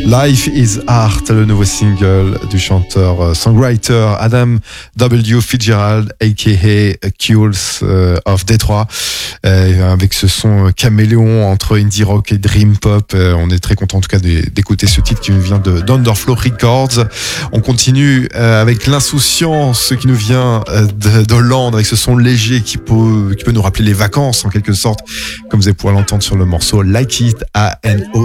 Life is Art, le nouveau single du chanteur-songwriter Adam W. Fitzgerald, a.k.a. Kulls of Detroit, avec ce son caméléon entre indie rock et dream pop. On est très content en tout cas d'écouter ce titre qui vient d'Underflow Records. On continue avec l'insouciance qui nous vient d'Hollande, avec ce son léger qui peut nous rappeler les vacances en quelque sorte, comme vous allez pouvoir l'entendre sur le morceau Like It, ANO